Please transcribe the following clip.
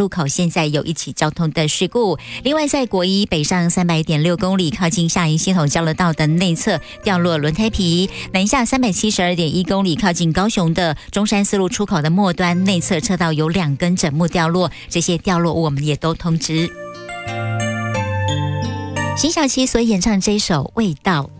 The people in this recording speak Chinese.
路口现在有一起交通的事故。另外在国一北上300.6公里靠近下营系统交流道的内侧掉落轮胎皮，南下372.1公里靠近高雄的中山四路出口的末端内侧车道有2根枕木掉落，这些掉落我们也都通知。辛晓琪所演唱这首《味道》。